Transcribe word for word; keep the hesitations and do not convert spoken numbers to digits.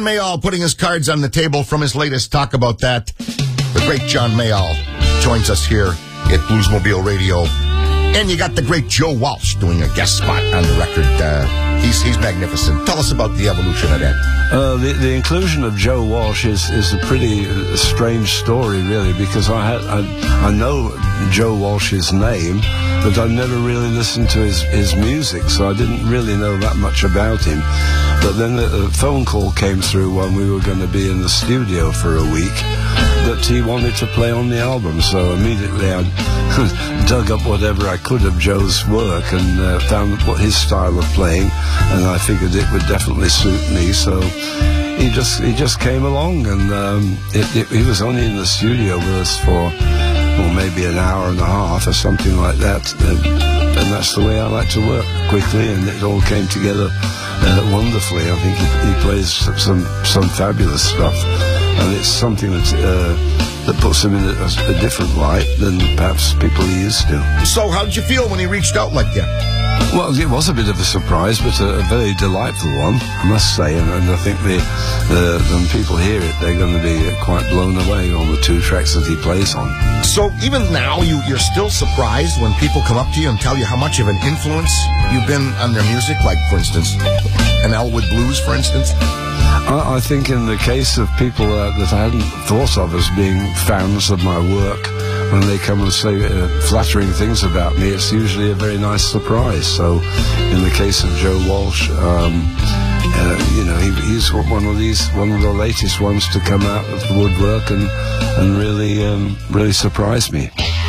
Mayall putting his cards on the table from his latest Talk About That. The great John Mayall joins us here at Bluesmobile Radio. And you got the great Joe Walsh doing a guest spot on the record. Uh, he's he's magnificent. Tell us about the evolution of that. Uh, the, the inclusion of Joe Walsh is, is a pretty uh, strange story, really, because I, had, I I know Joe Walsh's name, but I've never really listened to his, his music, so I didn't really know that much about him. But then a phone call came through when we were going to be in the studio for a week that he wanted to play on the album, so immediately I dug up whatever I could of Joe's work and uh, found what his style of playing, and I figured it would definitely suit me, so he just he just came along, and um, it, it, he was only in the studio with us for well, maybe an hour and a half or something like that, and, and that's the way I like to work, quickly, and it all came together uh, wonderfully. I think he, he plays some some fabulous stuff, and it's something that uh, that puts him in a, a different light than perhaps people are used to. So how did you feel when he reached out like that? Well, it was a bit of a surprise, but a, a very delightful one, I must say, and, and I think the, the, when people hear it, they're going to be quite blown away on the two tracks that he plays on. So even now, you, you're still surprised when people come up to you and tell you how much of an influence you've been on their music, like, for instance, an Elwood Blues, for instance? I, I think in the case of people uh, that I hadn't thought of as being fans of my work, when they come and say uh, flattering things about me, it's usually a very nice surprise. So in the case of Joe Walsh, um, uh, you know, he, he's one of these, one of the latest ones to come out of the woodwork and, and really, um, really surprise me.